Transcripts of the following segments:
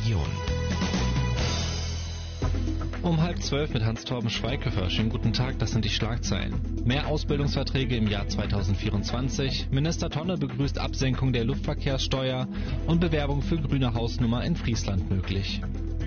Region. Um 11:30 mit Hans-Torben Schweighöfer. Schönen guten Tag, das sind die Schlagzeilen. Mehr Ausbildungsverträge im Jahr 2024. Minister Tonne begrüßt Absenkung der Luftverkehrssteuer und Bewerbung für grüne Hausnummer in Friesland möglich.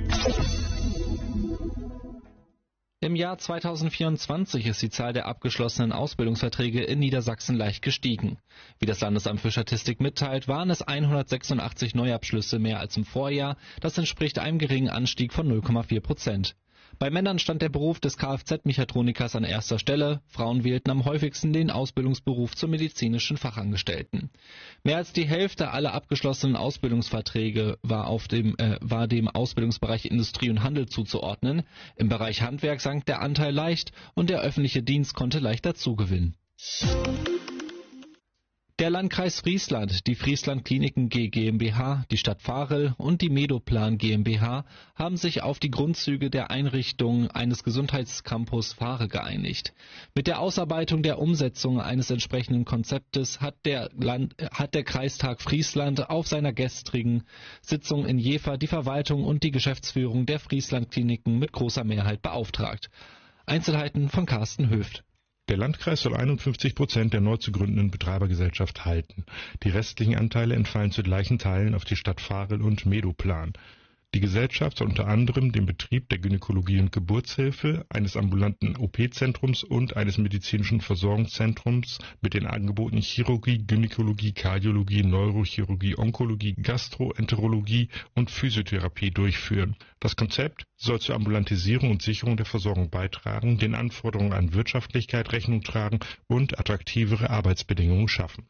Im Jahr 2024 ist die Zahl der abgeschlossenen Ausbildungsverträge in Niedersachsen leicht gestiegen. Wie das Landesamt für Statistik mitteilt, waren es 186 Neuabschlüsse mehr als im Vorjahr. Das entspricht einem geringen Anstieg von 0,4%. Bei Männern stand der Beruf des Kfz-Mechatronikers an erster Stelle. Frauen wählten am häufigsten den Ausbildungsberuf zum medizinischen Fachangestellten. Mehr als die Hälfte aller abgeschlossenen Ausbildungsverträge war dem Ausbildungsbereich Industrie und Handel zuzuordnen. Im Bereich Handwerk sank der Anteil leicht und der öffentliche Dienst konnte leicht dazugewinnen. Der Landkreis Friesland, die Friesland Kliniken GmbH, die Stadt Varel und die Medoplan GmbH haben sich auf die Grundzüge der Einrichtung eines Gesundheitscampus Varel geeinigt. Mit der Ausarbeitung der Umsetzung eines entsprechenden Konzeptes hat der Kreistag Friesland auf seiner gestrigen Sitzung in Jever die Verwaltung und die Geschäftsführung der Friesland Kliniken mit großer Mehrheit beauftragt. Einzelheiten von Carsten Höft. Der Landkreis soll 51% der neu zu gründenden Betreibergesellschaft halten. Die restlichen Anteile entfallen zu gleichen Teilen auf die Stadt Varel und Medoplan. Die Gesellschaft soll unter anderem den Betrieb der Gynäkologie und Geburtshilfe, eines ambulanten OP-Zentrums und eines medizinischen Versorgungszentrums mit den Angeboten Chirurgie, Gynäkologie, Kardiologie, Neurochirurgie, Onkologie, Gastroenterologie und Physiotherapie durchführen. Das Konzept soll zur Ambulantisierung und Sicherung der Versorgung beitragen, den Anforderungen an Wirtschaftlichkeit Rechnung tragen und attraktivere Arbeitsbedingungen schaffen.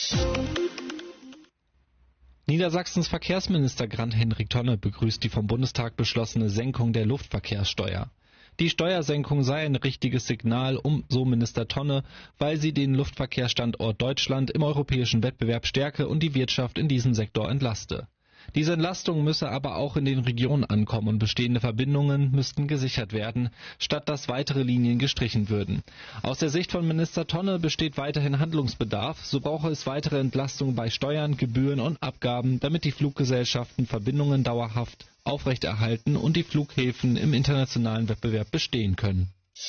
Niedersachsens Verkehrsminister Grant-Henrik Tonne begrüßt die vom Bundestag beschlossene Senkung der Luftverkehrssteuer. Die Steuersenkung sei ein richtiges Signal, so Minister Tonne, weil sie den Luftverkehrsstandort Deutschland im europäischen Wettbewerb stärke und die Wirtschaft in diesem Sektor entlaste. Diese Entlastung müsse aber auch in den Regionen ankommen und bestehende Verbindungen müssten gesichert werden, statt dass weitere Linien gestrichen würden. Aus der Sicht von Minister Tonne besteht weiterhin Handlungsbedarf, so brauche es weitere Entlastungen bei Steuern, Gebühren und Abgaben, damit die Fluggesellschaften Verbindungen dauerhaft aufrechterhalten und die Flughäfen im internationalen Wettbewerb bestehen können.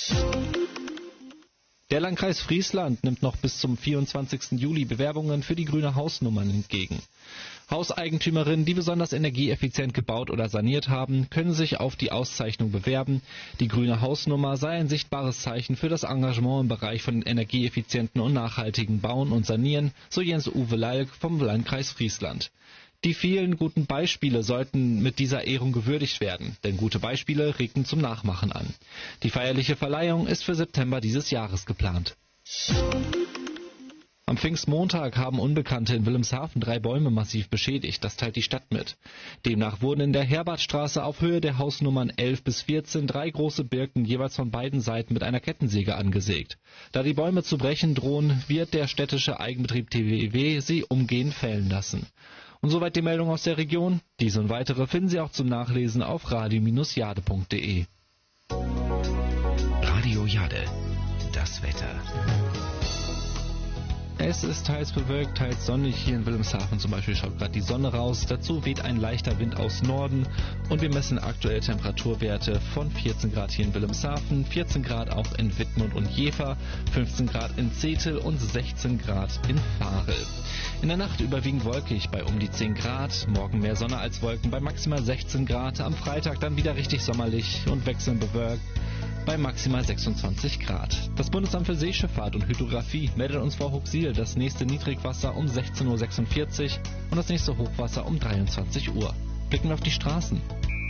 Der Landkreis Friesland nimmt noch bis zum 24. Juli Bewerbungen für die grüne Hausnummern entgegen. Hauseigentümerinnen, die besonders energieeffizient gebaut oder saniert haben, können sich auf die Auszeichnung bewerben. Die grüne Hausnummer sei ein sichtbares Zeichen für das Engagement im Bereich von energieeffizienten und nachhaltigen Bauen und Sanieren, so Jens-Uwe Lalk vom Landkreis Friesland. Die vielen guten Beispiele sollten mit dieser Ehrung gewürdigt werden, denn gute Beispiele regten zum Nachmachen an. Die feierliche Verleihung ist für September dieses Jahres geplant. Am Pfingstmontag haben Unbekannte in Wilhelmshaven 3 Bäume massiv beschädigt, das teilt die Stadt mit. Demnach wurden in der Herbertstraße auf Höhe der Hausnummern 11 bis 14 3 große Birken jeweils von beiden Seiten mit einer Kettensäge angesägt. Da die Bäume zu brechen drohen, wird der städtische Eigenbetrieb TWW sie umgehend fällen lassen. Und soweit die Meldung aus der Region. Diese und weitere finden Sie auch zum Nachlesen auf radio-jade.de. Radio Jade, das Wetter. Es ist teils bewölkt, teils sonnig. Hier in Wilhelmshaven zum Beispiel schaut gerade die Sonne raus. Dazu weht ein leichter Wind aus Norden und wir messen aktuell Temperaturwerte von 14 Grad hier in Wilhelmshaven, 14 Grad auch in Wittmund und Jever, 15 Grad in Zetel und 16 Grad in Varel. In der Nacht überwiegend wolkig bei um die 10 Grad, morgen mehr Sonne als Wolken bei maximal 16 Grad, am Freitag dann wieder richtig sommerlich und wechselnd bewölkt bei maximal 26 Grad. Das Bundesamt für Seeschifffahrt und Hydrographie meldet uns vor Huxil das nächste Niedrigwasser um 16:46 Uhr und das nächste Hochwasser um 23 Uhr. Blicken wir auf die Straßen.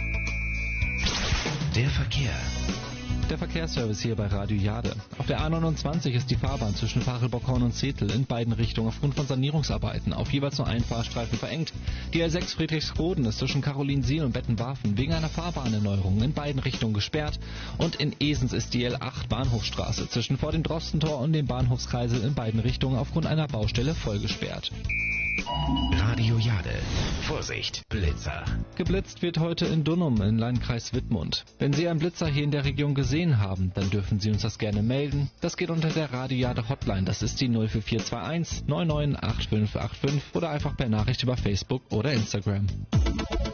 Der Verkehr. Der Verkehrsservice hier bei Radio Jade. Auf der A29 ist die Fahrbahn zwischen Varel-Bockhorn und Zetel in beiden Richtungen aufgrund von Sanierungsarbeiten auf jeweils nur einen Fahrstreifen verengt. Die L6 Friedrichskoden ist zwischen Karolinsiel und Bettenwarfen wegen einer Fahrbahnerneuerung in beiden Richtungen gesperrt. Und in Esens ist die L8 Bahnhofstraße zwischen vor dem Drostentor und dem Bahnhofskreisel in beiden Richtungen aufgrund einer Baustelle voll gesperrt. Radio Jade. Vorsicht, Blitzer. Geblitzt wird heute in Dunum im Landkreis Wittmund. Wenn Sie einen Blitzer hier in der Region gesehen haben, dann dürfen Sie uns das gerne melden. Das geht unter der Radio Jade Hotline. Das ist die 04421 998585 oder einfach per Nachricht über Facebook oder Instagram.